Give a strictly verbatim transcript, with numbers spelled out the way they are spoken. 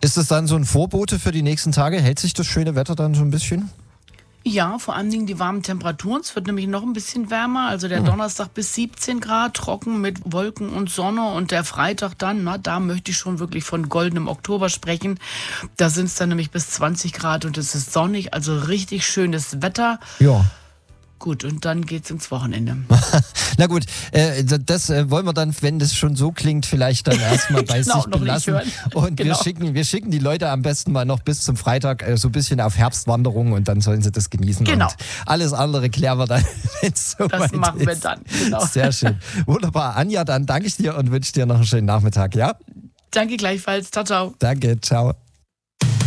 Ist es dann so ein Vorbote für die nächsten Tage? Hält sich das schöne Wetter dann so ein bisschen? Ja, vor allen Dingen die warmen Temperaturen. Es wird nämlich noch ein bisschen wärmer. Also der Donnerstag bis siebzehn Grad, trocken mit Wolken und Sonne. Und der Freitag dann, na, da möchte ich schon wirklich von goldenem Oktober sprechen. Da sind es dann nämlich bis zwanzig Grad und es ist sonnig, also richtig schönes Wetter. Ja. Gut, und dann geht's ins Wochenende. Na gut, äh, das äh, wollen wir dann, wenn das schon so klingt, vielleicht dann erstmal bei genau, sich belassen. Und genau. wir, schicken, wir schicken die Leute am besten mal noch bis zum Freitag äh, so ein bisschen auf Herbstwanderung und dann sollen sie das genießen. Genau. Und alles andere klären wir dann, wenn es so Das weit machen ist. wir dann, genau. Sehr schön. Wunderbar. Anja, dann danke ich dir und wünsche dir noch einen schönen Nachmittag, ja? Danke gleichfalls. Ciao, ciao. Danke, ciao.